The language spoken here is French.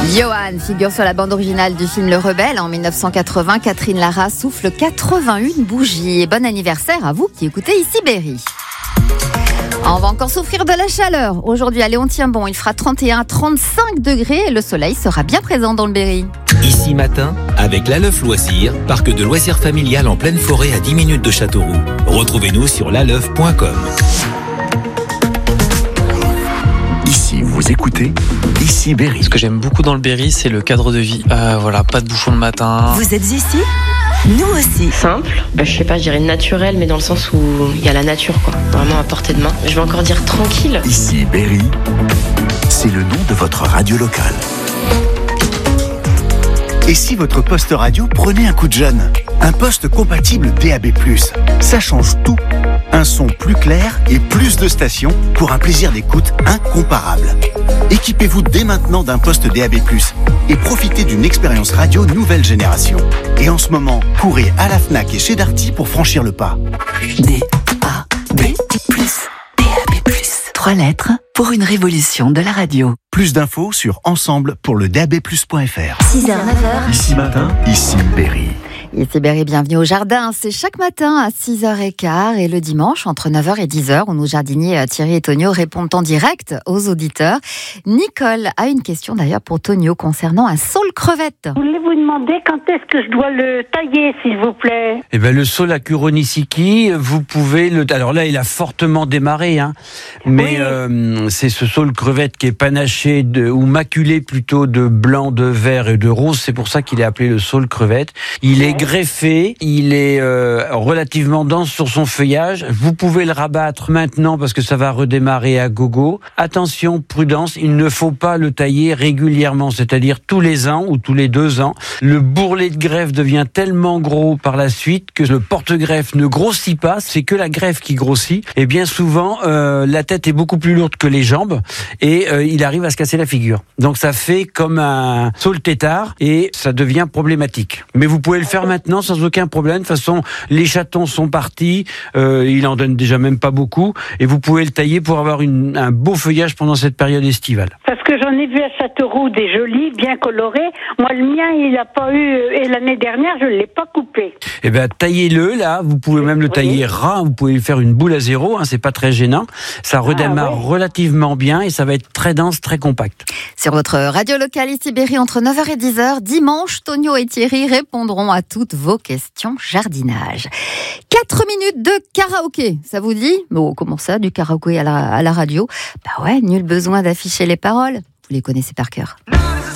Johan figure sur la bande originale du film Le Rebelle en 1980. Catherine Lara souffle 81 bougies. Et bon anniversaire à vous qui écoutez ici Berry. On va encore souffrir de la chaleur. Aujourd'hui à Léon-Tiens-Bon, il fera 31 à 35 degrés et le soleil sera bien présent dans le Berry. Ici matin, avec l'Aleuf Loisirs, parc de loisirs familial en pleine forêt à 10 minutes de Châteauroux. Retrouvez-nous sur laleuf.com. Ici, vous écoutez Ici Berry. Ce que j'aime beaucoup dans le Berry, c'est le cadre de vie. Voilà, pas de bouchons le matin. Vous êtes ici ? Nous aussi. Simple, je sais pas, je dirais naturel, mais dans le sens où il y a la nature, quoi. Vraiment à portée de main. Je vais encore dire tranquille. Ici Berry, c'est le nom de votre radio locale. Et si votre poste radio prenait un coup de jeune ? Un poste compatible DAB+, ça change tout. Un son plus clair et plus de stations pour un plaisir d'écoute incomparable. Équipez-vous dès maintenant d'un poste DAB+, et profitez d'une expérience radio nouvelle génération. Et en ce moment, courez à la Fnac et chez Darty pour franchir le pas. DAB+. DAB+. 3 lettres pour une révolution de la radio. Plus d'infos sur ensemble pour le DAB+.fr. 6h, 9h. Ici matin, ici Berry. Ici Berry, bienvenue au jardin. C'est chaque matin à 6h15 et le dimanche entre 9h et 10h où nos jardiniers Thierry et Tonio répondent en direct aux auditeurs. Nicole a une question d'ailleurs pour Tonio concernant un saule crevette. Je voulais vous demander quand est-ce que je dois le tailler, s'il vous plaît. Eh ben, le saule à Kuronisiki, vous pouvez le... Alors là, il a fortement démarré, hein. Mais oui. C'est ce saule crevette qui est panaché ou maculé plutôt de blanc, de vert et de rose. C'est pour ça qu'il est appelé le saule crevette. Il est greffé, il est relativement dense sur son feuillage. Vous pouvez le rabattre maintenant parce que ça va redémarrer à gogo. Attention, prudence, il ne faut pas le tailler régulièrement, c'est-à-dire tous les ans ou tous les 2 ans. Le bourrelet de greffe devient tellement gros par la suite que le porte-greffe ne grossit pas, c'est que la greffe qui grossit. Et bien souvent, la tête est beaucoup plus lourde que les jambes et il arrive à se casser la figure. Donc ça fait comme un saule tétard et ça devient problématique. Mais vous pouvez le faire maintenant sans aucun problème. De toute façon, les chatons sont partis, il en donne déjà même pas beaucoup et vous pouvez le tailler pour avoir un beau feuillage pendant cette période estivale. Parce que j'en ai vu à Châteauroux des jolis, bien colorés. Moi, le mien, il a pas eu, et l'année dernière, je l'ai pas coupé. Eh ben, taillez-le, là. Vous pouvez même le tailler ras. Vous pouvez faire une boule à 0, hein, c'est pas très gênant. Ça redémarre relativement bien et ça va être très dense, très compact. Sur votre radio locale ici Berry entre 9h et 10h, dimanche, Tonio et Thierry répondront à toutes vos questions jardinage. 4 minutes de karaoké, ça vous dit ? Bon, comment ça, du karaoké à la radio ? Bah ouais, nul besoin d'afficher les paroles. Vous les connaissez par cœur.